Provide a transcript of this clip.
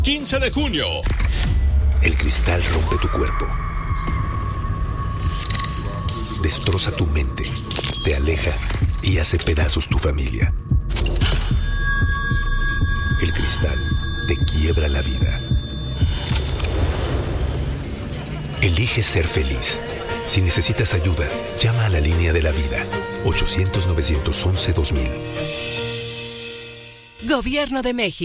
15 de junio. El cristal rompe tu cuerpo. Destroza tu mente, te aleja y hace pedazos tu familia. El cristal te quiebra la vida. Elige ser feliz. Si necesitas ayuda, llama a la línea de la vida, 800-911-2000. Gobierno de México.